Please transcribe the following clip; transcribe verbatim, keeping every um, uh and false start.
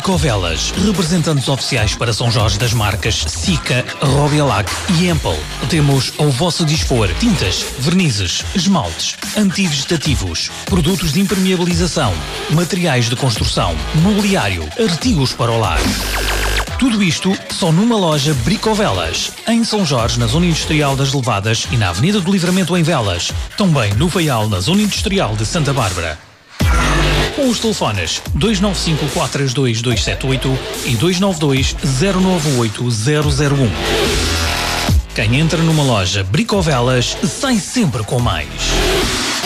Bricovelas, representantes oficiais para São Jorge das marcas Sika, Robialac e Empel. Temos ao vosso dispor tintas, vernizes, esmaltes, antivegetativos, produtos de impermeabilização, materiais de construção, mobiliário, artigos para o lar. Tudo isto só numa loja Bricovelas, em São Jorge, na Zona Industrial das Levadas e na Avenida do Livramento em Velas. Também no Faial, na Zona Industrial de Santa Bárbara. Com os telefones dois nove cinco, quatro três dois, dois sete oito e dois nove dois, zero nove oito, zero zero um. Quem entra numa loja Bricovelas sai sempre com mais.